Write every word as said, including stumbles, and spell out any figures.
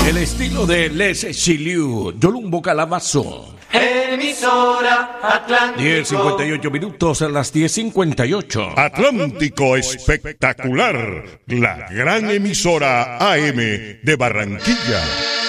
El estilo de Les Chiliu, Yolumbo Calabazo. Emisora Atlántico. diez cincuenta y ocho minutos a las diez cincuenta y ocho. Atlántico Espectacular, la gran emisora A M de Barranquilla.